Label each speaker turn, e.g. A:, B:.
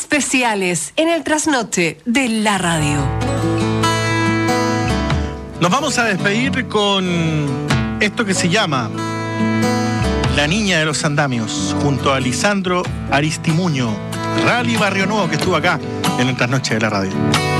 A: especiales en el trasnoche de la radio.
B: Nos vamos a despedir con esto que se llama La Niña de los Andamios, junto a Lisandro Aristimuño, Rally Barrio Nuevo, que estuvo acá en el trasnoche de la radio.